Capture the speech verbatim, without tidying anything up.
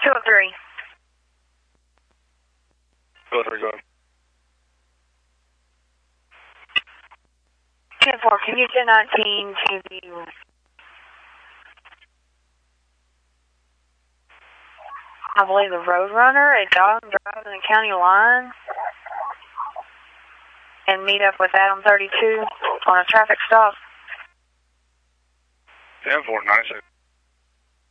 two oh three. Go ahead, go ahead. ten four, can you ten nineteen to the... I believe the Roadrunner at Dawson Drive in the county line, and meet up with Adam thirty-two on a traffic stop. ten four, nine six.